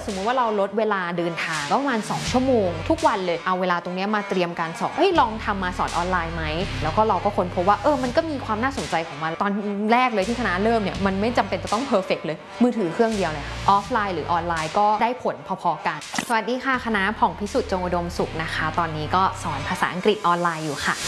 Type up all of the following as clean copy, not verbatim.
สมมุติว่าเราลดเวลาเดินทางก็ประมาณ2 ชั่วโมงทุกวันเลยเอาเวลาตรงนี้มาเตรียมการสอนลองทำมาสอนออนไลน์ไหมแล้วก็เราก็ค้นพบว่ามันก็มีความน่าสนใจของมันตอนแรกเลยที่คณะเริ่มเนี่ยมันไม่จำเป็นจะต้องเพอร์เฟกต์เลยมือถือเครื่องเดียวเลยค่ะออฟไลน์หรือออนไลน์ก็ได้ผลพอๆกันสวัสดีค่ะคณะผ่องพิสุทธิ์จงอุดมสุขนะคะตอนนี้ก็สอนภาษาอังกฤษออนไลน์อยู่ค่ะ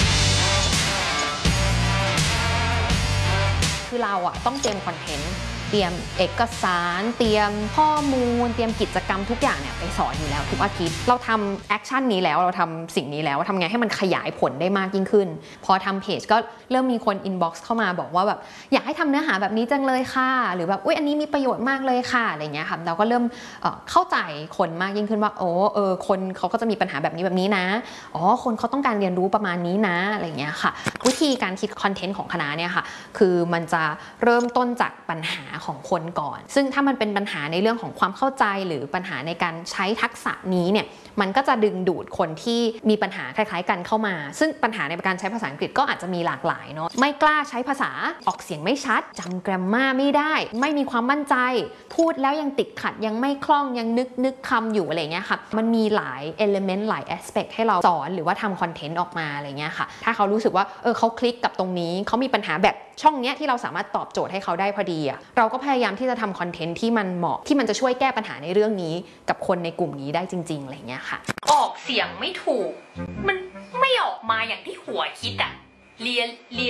คือเราต้องเตรียมคอนเทนต์เตรียมเอกสารเตรียมข้อมูลเตรียมกิจกรรมทุกอย่างเนี่ยไปสอนอยู่แล้วทุกอาทิตย์เราทำแอคชั่นนี้แล้วเราทำสิ่งนี้แล้วทำไงให้มันขยายผลได้มากยิ่งขึ้นพอทำเพจก็เริ่มมีคนอินบ็อกซ์เข้ามาบอกว่าแบบอยากให้ทำเนื้อหาแบบนี้จังเลยค่ะหรือแบบอันนี้มีประโยชน์มากเลยค่ะอะไรเงี้ยค่ะเราก็เริ่มเข้าใจคนมากยิ่งขึ้นว่าคนเขาก็จะมีปัญหาแบบนี้นะคนเขาต้องการเรียนรู้ประมาณนี้นะอะไรเงี้ยค่ะวิธีการคิดคอนเทนต์ของคณะเนี่ยค่ะคือมันจะเริ่มต้นจากปัญหาของคนก่อนซึ่งถ้ามันเป็นปัญหาในเรื่องของความเข้าใจหรือปัญหาในการใช้ทักษะนี้เนี่ยมันก็จะดึงดูดคนที่มีปัญหาคล้ายๆกันเข้ามาซึ่งปัญหาในการใช้ภาษาอังกฤษก็อาจจะมีหลากหลายเนาะไม่กล้าใช้ภาษาออกเสียงไม่ชัดจำแกรมมาไม่ได้ไม่มีความมั่นใจพูดแล้วยังติดขัดยังไม่คล่องยังนึกคำอยู่อะไรเงี้ยค่ะมันมีหลายเอลิเมนต์หลายแอสเปกให้เราสอนหรือว่าทำคอนเทนต์ออกมาอะไรเงี้ยค่ะถ้าเขารู้สึกว่าเขาคลิกกับตรงนี้เขามีปัญหาแบบช่องเนี้ยที่เราสามารถตอบโจทย์ให้เขาได้พอดีเราก็พยายามที่จะทำคอนเทนต์ที่มันเหมาะที่มันจะช่วยแก้ปัญหาในเรื่องนี้กับคนในกลุ่มนี้ได้จริงๆอะไรเงี้ยค่ะออกเสียงไม่ถูกมันไม่ออกมาอย่างที่หัวคิดเลี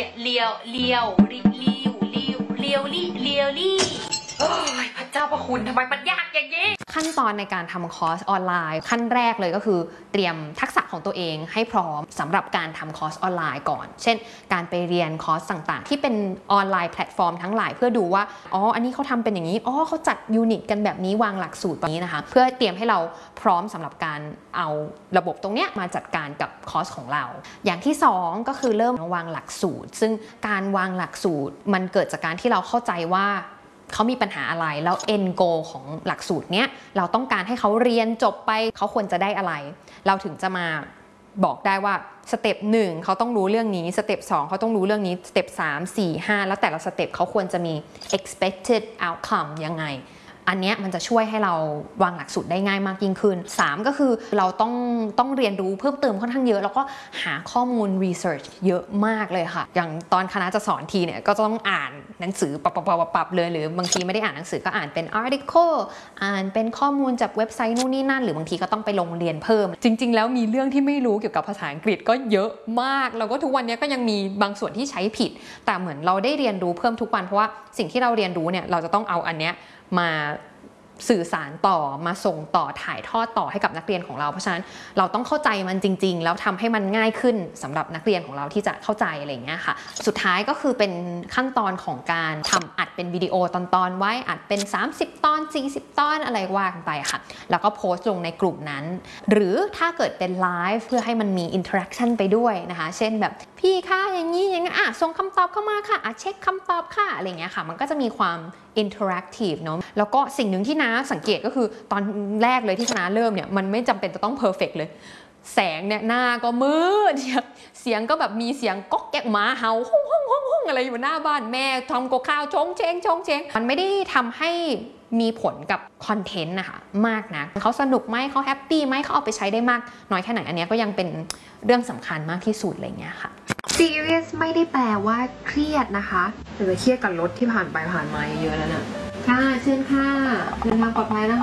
ยวพระเจ้าพระคุณทำไมมันยากอย่างนี้ขั้นตอนในการทำคอร์สออนไลน์ขั้นแรกเลยก็คือเตรียมทักษะของตัวเองให้พร้อมสำหรับการทำคอร์สออนไลน์ก่อนเช่นการไปเรียนคอร์สต่างๆที่เป็นออนไลน์แพลตฟอร์มทั้งหลายเพื่อดูว่าอันนี้เขาทำเป็นอย่างนี้เขาจัดยูนิตกันแบบนี้วางหลักสูตรแบบนี้นะคะเพื่อเตรียมให้เราพร้อมสำหรับการเอาระบบตรงนี้มาจัดการกับคอร์สของเราอย่างที่2ก็คือเริ่มวางหลักสูตรซึ่งการวางหลักสูตรมันเกิดจากการที่เราเข้าใจว่าเขามีปัญหาอะไรแล้ว end goal ของหลักสูตรเนี้ยเราต้องการให้เขาเรียนจบไปเขาควรจะได้อะไรเราถึงจะมาบอกได้ว่าสเต็ป1เขาต้องรู้เรื่องนี้สเต็ป2เขาต้องรู้เรื่องนี้สเต็ป3 4 5แล้วแต่ละสเต็ปเขาควรจะมี expected outcome ยังไงอันนี้มันจะช่วยให้เราวางหลักสูตรได้ง่ายมากยิ่งขึ้น3ก็คือเราต้องเรียนรู้เพิ่มเติมค่อนข้างเยอะแล้วก็หาข้อมูล research เยอะมากเลยค่ะอย่างตอนคณะจะสอนทีเนี่ยก็ต้องอ่านหนังสือปรับเลยหรือบางทีไม่ได้อ่านหนังสือก็อ่านเป็น article อ่านเป็นข้อมูลจากเว็บไซต์นู่นนี่นั่นหรือบางทีก็ต้องไปลงเรียนเพิ่มจริงๆแล้วมีเรื่องที่ไม่รู้เกี่ยวกับภาษาอังกฤษก็เยอะมากแล้วก็ทุกวันนี้ก็ยังมีบางส่วนที่ใช้ผิดแต่เหมือนเราได้เรียนรู้เพิ่มทุกวันเพราะว่าสิ่งที่เราเรียนรู้เนี่ยเราจะต้องเอาอันเนี้ยมาสื่อสารต่อมาส่งต่อถ่ายทอดต่อให้กับนักเรียนของเราเพราะฉะนั้นเราต้องเข้าใจมันจริงๆแล้วทำให้มันง่ายขึ้นสำหรับนักเรียนของเราที่จะเข้าใจอะไรอย่างเงี้ยค่ะสุดท้ายก็คือเป็นขั้นตอนของการทำอัดเป็นวิดีโอตอนไว้อัดเป็น30 ตอน40 ตอนอะไรว่ากันไปค่ะแล้วก็โพสต์ลงในกลุ่มนั้นหรือถ้าเกิดเป็นไลฟ์เพื่อให้มันมีอินเทอร์แอคชั่นไปด้วยนะคะเช่นแบบพี่คะอย่างนี้ส่งคำตอบเข้ามาค่ะเช็คคำตอบค่ะอะไรเงี้ยค่ะมันก็จะมีความอินเทอร์แอคทีฟเนาะแล้วก็สิ่งหนึ่งที่น้าสังเกตก็คือตอนแรกเลยที่คณะเริ่มเนี่ยมันไม่จำเป็นจะต้องเพอร์เฟกต์เลยแสงเนี่ยหน้าก็มืดเสียงก็แบบมีเสียงก๊อกแก๊กหมาเห่าห้องอะไรอยู่หน้าบ้านแม่ทำกับข้าวชงเชงมันไม่ได้ทำให้มีผลกับคอนเทนต์นะคะมากนะเขาสนุกไหมเขาแฮปปี้ไหมเขาเอาไปใช้ได้มากน้อยแค่ไหนอันนี้ก็ยังเป็นเรื่องสำคัญมากที่สุดอะไรเงี้ยค่ะ serious ไม่ได้แปลว่าเครียดนะคะแต่จะเครียดกับรถที่ผ่านไปผ่านมาเยอะแล้วนะค่ะเชิญค่ะเดินทางปลอดภัยนะคะ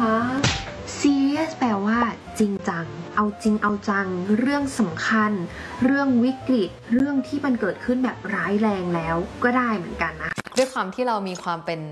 serious แปลว่าจริงจังเอาจริงเอาจังเรื่องสำคัญเรื่องวิกฤตเรื่องที่มันเกิดขึ้นแบบร้ายแรงแล้วก็ได้เหมือนกันนะด้วยความที่เรามีความเป็น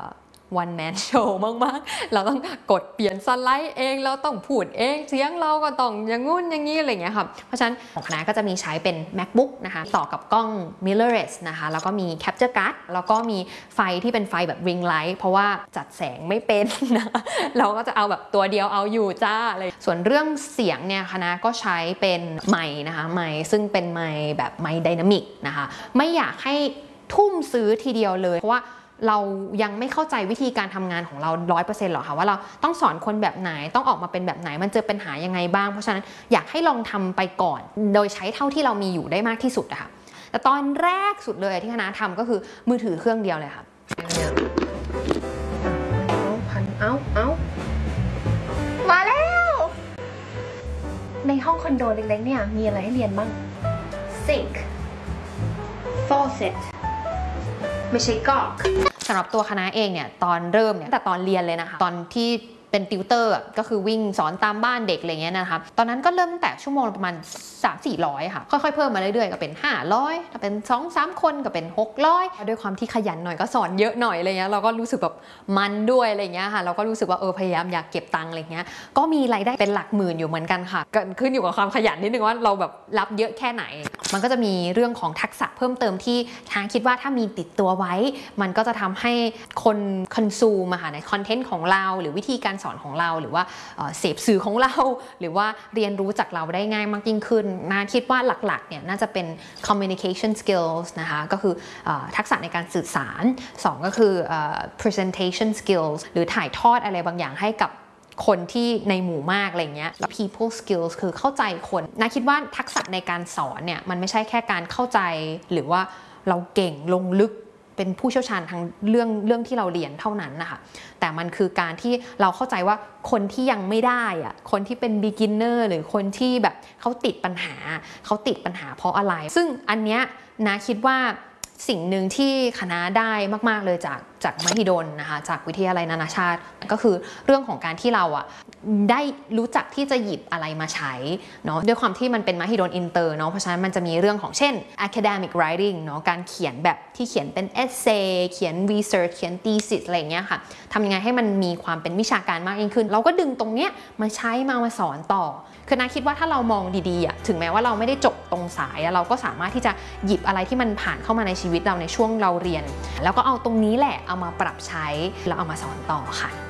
one man show มากๆเราต้องกดเปลี่ยนสไลด์เองเราต้องพูดเองเสียงเราก็ต้องอย่างงู้นอย่างนี้อะไรเงี้ยค่ะเพราะฉะนั้นของคณะก็จะมีใช้เป็น MacBook นะคะต่อกับกล้อง mirrorless นะคะแล้วก็มี capture card แล้วก็มีไฟที่เป็นไฟแบบ ring light เพราะว่าจัดแสงไม่เป็นนะเราก็จะเอาแบบตัวเดียวเอาอยู่จ้าเลยส่วนเรื่องเสียงเนี่ยคณะก็ใช้เป็นไมค์นะคะไมค์ซึ่งเป็นไมค์แบบไมค์ไดนามิกนะคะไม่อยากให้ทุ่มซื้อทีเดียวเลยเพราะว่าเรายังไม่เข้าใจวิธีการทำงานของเรา 100% หรอกค่ะว่าเราต้องสอนคนแบบไหนต้องออกมาเป็นแบบไหนมันเจอปัญหายังไงบ้างเพราะฉะนั้นอยากให้ลองทำไปก่อนโดยใช้เท่าที่เรามีอยู่ได้มากที่สุดอะค่ะแต่ตอนแรกสุดเลยที่คณะทำก็คือมือถือเครื่องเดียวเลยค่ะห้องคอนโดเล็กๆเนี่ยมีอะไรให้เรียนบ้าง sink faucet ไม่ใช่ก๊อกสำหรับตัวคณะเองเนี่ยตอนเริ่มเนี่ยแต่ตอนเรียนเลยนะคะตอนที่เป็นติวเตอร์ก็คือวิ่งสอนตามบ้านเด็กอะไรเงี้ยนะคะตอนนั้นก็เริ่มแต่ชั่วโมงประมาณ 3-400 ค่ะค่อยๆเพิ่มมาเรื่อยๆก็เป็น500ถ้าเป็น 2-3 คนก็เป็น600ด้วยความที่ขยันหน่อยก็สอนเยอะหน่อยอะไรเงี้ยเราก็รู้สึกแบบมันด้วยอะไรเงี้ยค่ะเราก็รู้สึกว่าพยายามอยากเก็บตังค์อะไรเงี้ยก็มีรายได้เป็นหลักหมื่นอยู่เหมือนกันค่ะขึ้นอยู่กับความขยันนิดนึงว่าเราแบบรับเยอะแค่ไหนมันก็จะมีเรื่องของทักษะเพิ่มเติมที่ทางคิดว่าถ้ามีติดตัวไว้มันก็จะทำให้คนคอนซูมในคอนเทนต์ของเราหรือวิธีการสอนของเราหรือว่าเสพสื่อของเราหรือว่าเรียนรู้จากเราได้ง่ายมากยิ่งขึ้นนาคิดว่าหลักๆเนี่ยน่าจะเป็น communication skills นะคะก็คือทักษะในการสื่อสาร2ก็คือ presentation skills หรือถ่ายทอดอะไรบางอย่างให้กับคนที่ในหมู่มากอะไรเงี้ยแล้ว people skills คือเข้าใจคนนาคิดว่าทักษะในการสอนเนี่ยมันไม่ใช่แค่การเข้าใจหรือว่าเราเก่งลงลึกเป็นผู้เชี่ยวชาญทางเรื่องที่เราเรียนเท่านั้นนะคะแต่มันคือการที่เราเข้าใจว่าคนที่ยังไม่ได้อะคนที่เป็น beginner หรือคนที่แบบเขาติดปัญหาเพราะอะไรซึ่งอันเนี้ยนาคิดว่าสิ่งหนึ่งที่คณะได้มากๆเลยจากมหิดลนะคะจากวิทยาลัยนานาชาติก็คือเรื่องของการที่เราได้รู้จักที่จะหยิบอะไรมาใช้เนาะด้วยความที่มันเป็นมหิดลอินเตอร์เนาะเพราะฉะนั้นมันจะมีเรื่องของเช่น academic writing เนาะการเขียนแบบที่เขียนเป็น essay เขียน research เขียน thesis อะไรอย่างเงี้ยค่ะทำยังไงให้มันมีความเป็นวิชาการมากยิ่งขึ้นเราก็ดึงตรงเนี้ยมาใช้มาสอนต่อคือนาคิดว่าถ้าเรามองดีๆถึงแม้ว่าเราไม่ได้จบตรงสายเราก็สามารถที่จะหยิบอะไรที่มันผ่านเข้ามาในชีวิตเราในช่วงเราเรียนแล้วก็เอาตรงนี้แหละเอามาปรับใช้แล้วเอามาสอนต่อค่ะ